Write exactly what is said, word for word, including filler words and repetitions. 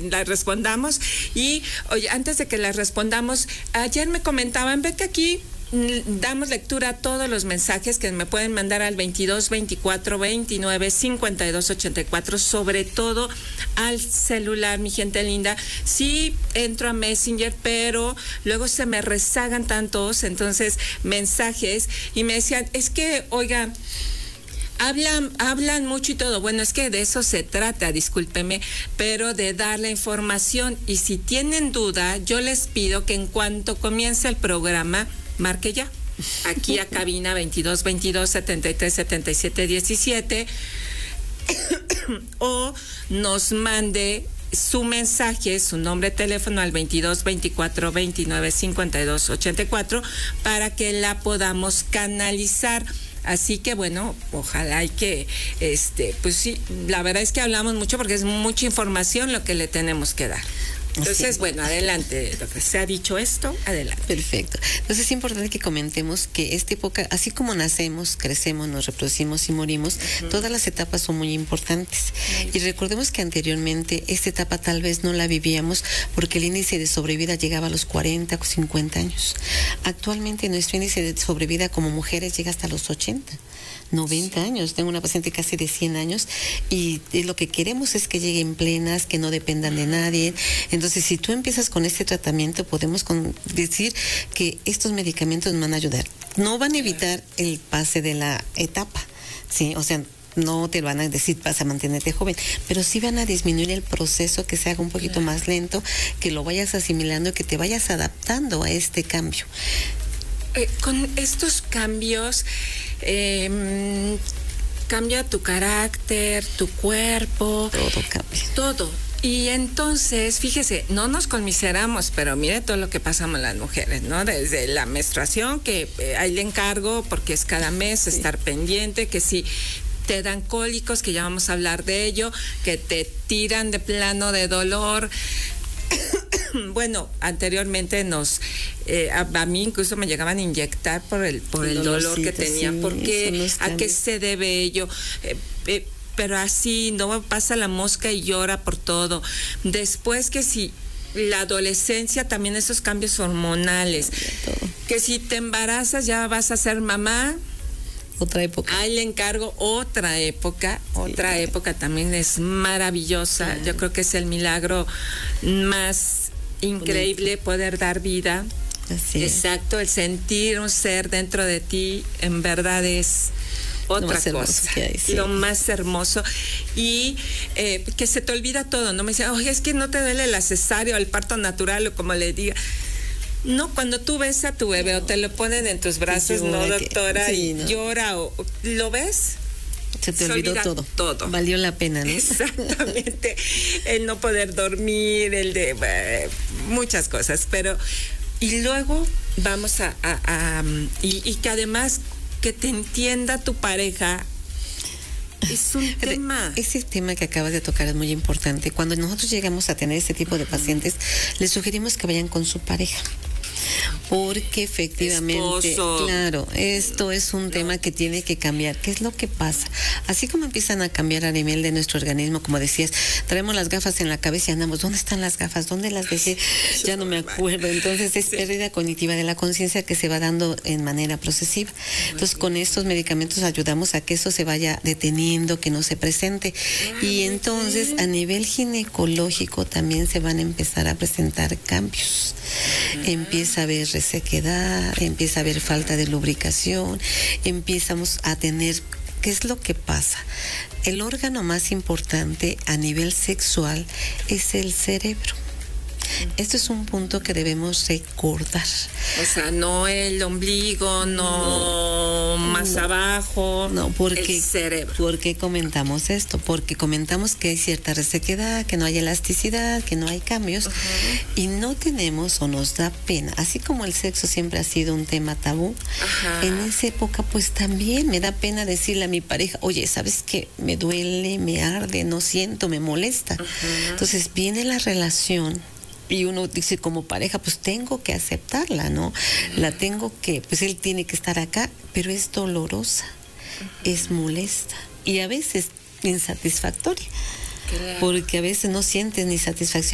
la respondamos. Y, oye, antes de que la respondamos, ayer me comentaban, ve que aquí damos lectura a todos los mensajes que me pueden mandar al veintidós veinticuatro veintinueve cincuenta y dos ochenta y cuatro, sobre todo al celular, mi gente linda. Sí entro a Messenger, pero luego se me rezagan tantos, entonces, mensajes, y me decían, es que, oiga, Hablan, hablan mucho y todo. Bueno, es que de eso se trata, discúlpeme, pero de dar la información. Y si tienen duda, yo les pido que en cuanto comience el programa, marque ya. Aquí a cabina veintidós veintidós setenta y tres setenta y siete diecisiete o nos mande su mensaje, su nombre, teléfono al veintidós veinticuatro veintinueve cincuenta y dos ochenta y cuatro para que la podamos canalizar. Así que bueno, ojalá y que, este, pues sí, la verdad es que hablamos mucho porque es mucha información lo que le tenemos que dar. Entonces, sí. Bueno, adelante, doctor. ¿Se ha dicho esto? Adelante. Perfecto. Entonces es importante que comentemos que esta época, así como nacemos, crecemos, nos reproducimos y morimos, uh-huh. todas las etapas son muy importantes. Uh-huh. Y recordemos que anteriormente esta etapa tal vez no la vivíamos porque el índice de sobrevida llegaba a los cuarenta o cincuenta años. Actualmente nuestro índice de sobrevida como mujeres llega hasta los ochenta. noventa años, tengo una paciente casi de cien años y, y lo que queremos es que lleguen plenas, que no dependan de nadie. Entonces, si tú empiezas con este tratamiento, podemos con, decir que estos medicamentos nos van a ayudar. No van a evitar el pase de la etapa, ¿sí? O sea, no te van a decir vas a mantenerte joven, pero sí van a disminuir el proceso, que se haga un poquito más lento, que lo vayas asimilando y que te vayas adaptando a este cambio. Eh, con estos cambios, eh, cambia tu carácter, tu cuerpo. Todo cambia. Todo. Y entonces, fíjese, no nos conmiseramos, pero mire todo lo que pasamos las mujeres, ¿no? Desde la menstruación, que eh, ahí le encargo, porque es cada mes, sí. Estar pendiente, que si te dan cólicos, que ya vamos a hablar de ello, que te tiran de plano de dolor. Bueno, anteriormente nos, eh, a, a mí incluso me llegaban a inyectar por el por el, el dolor que tenía, sí, porque ¿a qué se debe ello? Eh, eh, pero así no pasa la mosca y llora por todo. Después que si la adolescencia, también esos cambios hormonales, que si te embarazas ya vas a ser mamá. Otra época. Ahí le encargo otra época, sí, otra época también es maravillosa. Sí. Yo creo que es el milagro más increíble, bonito. Poder dar vida. Así Exacto, el sentir un ser dentro de ti, en verdad es otra cosa, que hay, sí. Lo más hermoso. Y eh, que se te olvida todo, ¿no? Me decían, oye, es que no te duele la cesárea o el parto natural o como le diga. No, cuando tú ves a tu bebé no. o te lo ponen en tus brazos, no, no doctora, que, sí, y no. llora o, o ¿lo ves? Se te Se olvidó todo. todo. Valió la pena, ¿no? Exactamente. El no poder dormir, el de eh, muchas cosas, pero y luego vamos a, a, a y, y que además que te entienda tu pareja. Es un tema. Ese tema que acabas de tocar es muy importante. Cuando nosotros llegamos a tener este tipo de pacientes, les sugerimos que vayan con su pareja. Porque efectivamente, Esposo. claro, esto es un no. tema que tiene que cambiar. ¿Qué es lo que pasa? Así como empiezan a cambiar a nivel de nuestro organismo, como decías, traemos las gafas en la cabeza y andamos, ¿dónde están las gafas? ¿Dónde las dejé? Ya no me acuerdo. Entonces es sí. pérdida cognitiva de la conciencia que se va dando en manera procesiva. Entonces con estos medicamentos ayudamos a que eso se vaya deteniendo, que no se presente. Y entonces a nivel ginecológico también se van a empezar a presentar cambios. Empieza a haber resequedad, empieza a haber falta de lubricación, empezamos a tener, ¿qué es lo que pasa? El órgano más importante a nivel sexual es el cerebro. Esto es un punto que debemos recordar. O sea, no el ombligo, no, no más no, abajo, no, porque, el cerebro. ¿Por qué comentamos esto? Porque comentamos que hay cierta resequedad, que no hay elasticidad, que no hay cambios, uh-huh. y no tenemos o nos da pena, así como el sexo siempre ha sido un tema tabú, uh-huh. en esa época pues también me da pena decirle a mi pareja, oye, ¿sabes qué? Me duele, me arde, no siento, me molesta. Uh-huh. Entonces viene la relación. Y uno dice como pareja, pues tengo que aceptarla, ¿no? La tengo que, pues él tiene que estar acá, pero es dolorosa, uh-huh. es molesta y a veces insatisfactoria, claro. porque a veces no sientes ni satisfacción